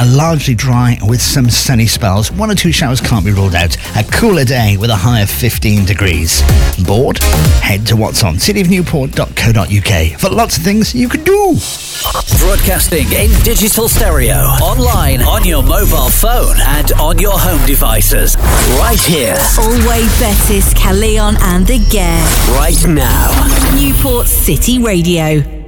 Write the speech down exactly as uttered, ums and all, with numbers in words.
a largely dry with some sunny spells. One or two showers can't be ruled out. A cooler day with a high of fifteen degrees. Bored? Head to what's on city of newport dot co dot uk for lots of things you can do. Broadcasting in digital stereo, online, on your mobile phone and on your home devices. Right here. Always Bettis, Caleon and the Gare. Right now. Newport City Radio.